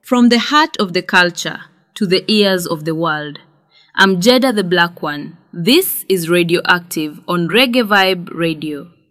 From the heart of the culture to the ears of the world, I'm Jeda the Black One. This is Radioactive on Reggae Vibe Radio.